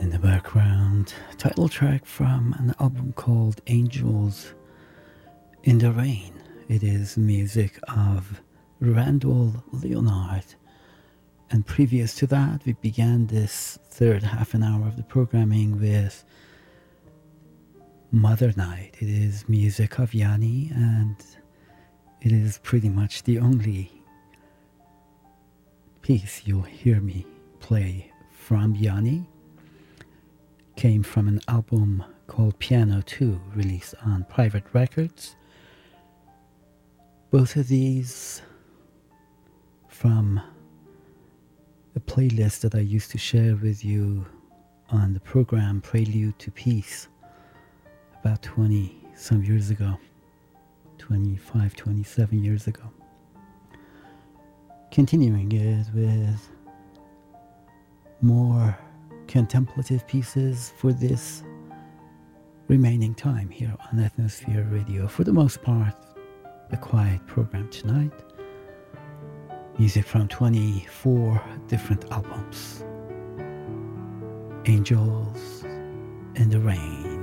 In the background, title track from an album called Angels in the Rain. It is music of Randall Leonard. And previous to that, we began this third half an hour of the programming with Mother Night. It is music of Yanni, and it is pretty much the only piece you'll hear me play from Yanni. Came from an album called Piano 2, released on Private Records. Both of these from a playlist that I used to share with you on the program Prelude to Peace about 20 some years ago, 25, 27 years ago. Continuing it with more contemplative pieces for this remaining time here on Atmosphere Radio. For the most part, a quiet program tonight. Music from 24 different albums. Angels in the Rain.